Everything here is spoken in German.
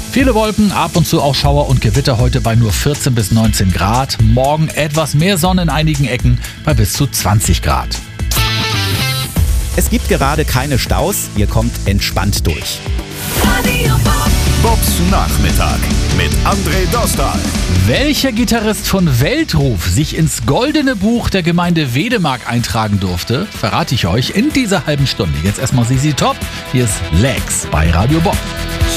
Viele Wolken, ab und zu auch Schauer und Gewitter heute bei nur 14 bis 19 Grad. Morgen etwas mehr Sonne in einigen Ecken bei bis zu 20 Grad. Es gibt gerade keine Staus, ihr kommt entspannt durch. Bobs Nachmittag mit André Dostal. Welcher Gitarrist von Weltruf sich ins Goldene Buch der Gemeinde Wedemark eintragen durfte, verrate ich euch in dieser halben Stunde. Jetzt erstmal ZZ Top, hier ist Legs bei Radio Bob.